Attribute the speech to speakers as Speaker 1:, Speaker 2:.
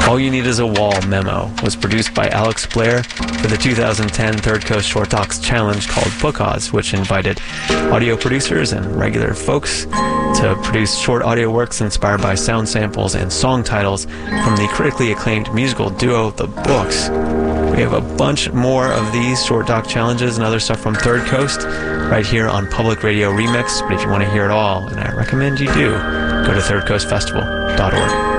Speaker 1: All You Need Is a Wall memo was produced by Alex Blair for the 2010 Third Coast Short Talks Challenge called Bookaz, which invited audio producers and regular folks to produce short audio works inspired by sound samples and song titles from the critically acclaimed musical duo The Books. We have a bunch more of these short talk challenges and other stuff from Third Coast right here on Public Radio Remix, but if you want to hear it all, and I recommend you do, go to thirdcoastfestival.org.